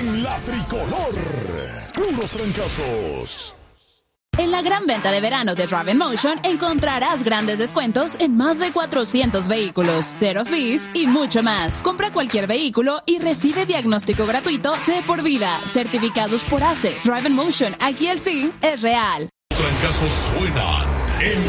en la tricolor. Puros trancazos. En la gran venta de verano de Drive Motion encontrarás grandes descuentos en más de 400 vehículos, cero fees y mucho más. Compra cualquier vehículo y recibe diagnóstico gratuito de por vida, certificados por ACE. Drive Motion, aquí el sí es real. Trancazos suenan en